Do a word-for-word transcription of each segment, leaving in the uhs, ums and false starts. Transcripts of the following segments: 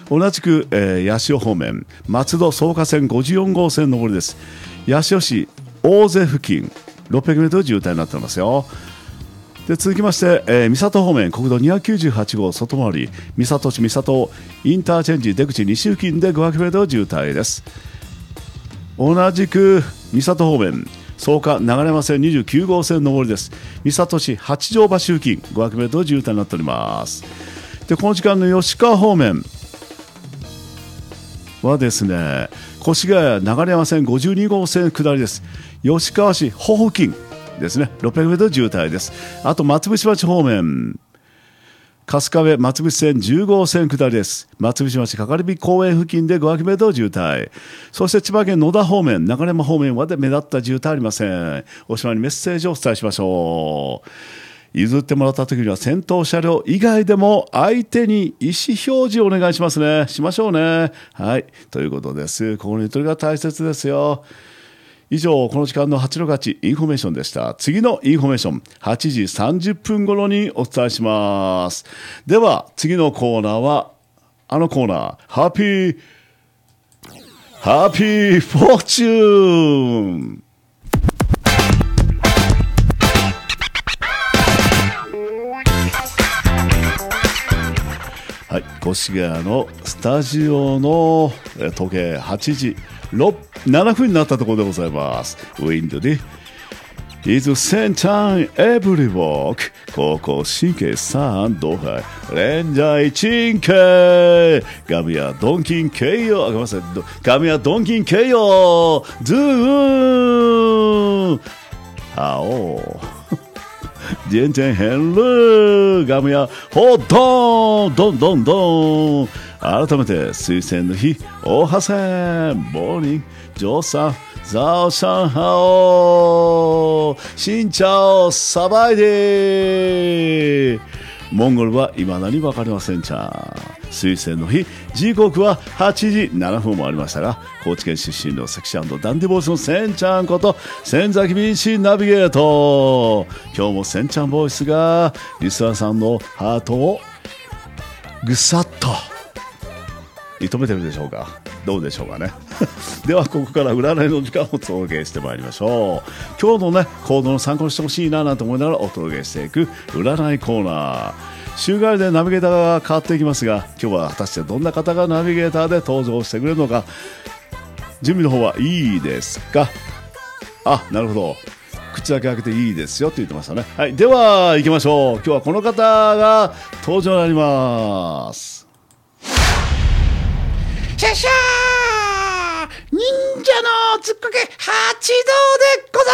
同じく、えー、八潮方面松戸草加線ごじゅうよん号線上りです。八潮市大瀬付近ろっぴゃくメートル渋滞になっていますよ。で続きまして、えー、三郷方面国道にひゃくきゅうじゅうはち号外回り三郷市三郷インターチェンジ出口西付近でごひゃくメートル渋滞です。同じく三郷方面草加流山線にじゅうきゅう号線上りです。三郷市八丈橋付近ごひゃくメートル渋滞になっております。でこの時間の吉川方面はですね、越谷流山線ごじゅうに号線下りです。吉川市保付近ですね、ろっぴゃくメートル渋滞です。あと松伏町方面春日部松伏線じゅう号線下りです。松伏町かかり火公園付近でごひゃくメートル渋滞。そして千葉県野田方面流山方面まで目立った渋滞ありません。おしまいにメッセージをお伝えしましょう。譲ってもらった時には先頭車両以外でも相手に意思表示をお願いしますね。しましょうね。はいということです。ここにとりが大切ですよ。以上この時間のはちの勝ちインフォメーションでした。次のインフォメーションはちじさんじゅっぷん頃にお伝えします。では次のコーナーはあのコーナーハッピーハッピーフォーチューン。はい、越谷のスタジオの時計はちじななふんになったところでございます。ウィンドで It's same time every walk 高校神経さん同杯レンジャーチンケガミヤドンキンケイヨごめんなさいガミヤドンキンケイヨドゥーンハオ全然変るガミヤホッドンドンドンドン。改めて推薦の日大橋さんモーニングジョーさんザオシャンハオシンチャオサバイデー。モンゴルは未だに分かりませんちゃ推薦の日時刻ははちじななふんもありましたが、高知県出身のセクシー&ダンディボイスのセンちゃんこと仙崎ビンシナビゲート。今日もセンちゃんボイスがリスナーさんのハートをぐさっと射止めてるでしょうか。どうでしょうかねではここから占いの時間をお届けしてまいりましょう。今日のね行動の参考にしてほしいななんて思いながらお届けしていく占いコーナー。週替わりでナビゲーターが変わっていきますが、今日は果たしてどんな方がナビゲーターで登場してくれるのか。準備の方はいいですか。あ、なるほど、口だけ開けていいですよって言ってましたね。はい、では行きましょう。今日はこの方が登場になります。シャシャー忍者のつっかけ八道でござ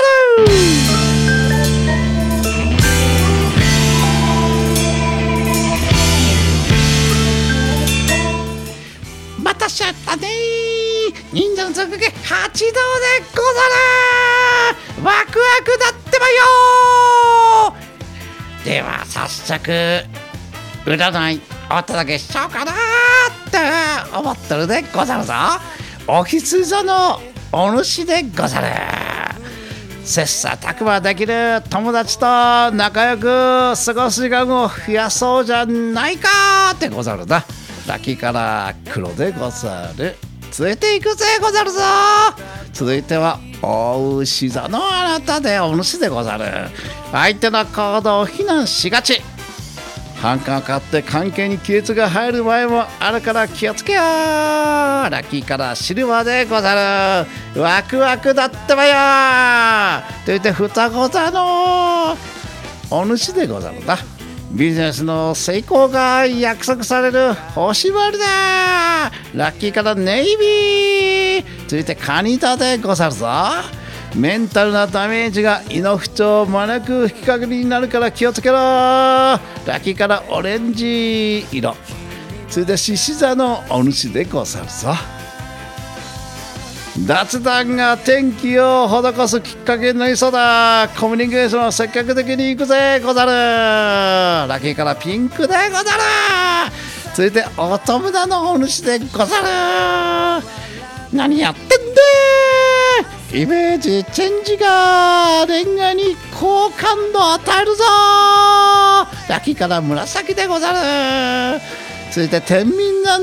る。またしちゃったねー。忍者のつっかけ八道でござる。ワクワクだってばよー。では早速占いお届けしちゃおうかなって思ってるでござるぞ。お羊座のお主でござる。切磋琢磨できる友達と仲良く過ごす時間を増やそうじゃないかってござるな。ラッキーカラー黒でござる。続いていくぜござるぞ。続いてはお牛座のあなたでお主でござる。相手の行動を非難しがち。反感がかかって関係に亀裂が入る場合もあるから気をつけよう。ラッキーカラーシルバーでござる。ワクワクだってばよといって双子座のお主でござるな。ビジネスの成功が約束される星割りだ。ラッキーカラーネイビー。続いてカニ座でござるぞ。メンタルなダメージが胃の不調を招く引っかかりになるから気をつけろ。ラッキーからオレンジ色。それで獅子座のお主でござるぞ。雑談が天気を施すきっかけになりそうだ。コミュニケーションを積極的にいくぜござる。ラッキーからピンクでござる。続いてお友達のお主でござる。何やってんだ。イメージチェンジが恋愛に好感度を与えるぞ。ラッキーから紫でござる。続いて天秤座の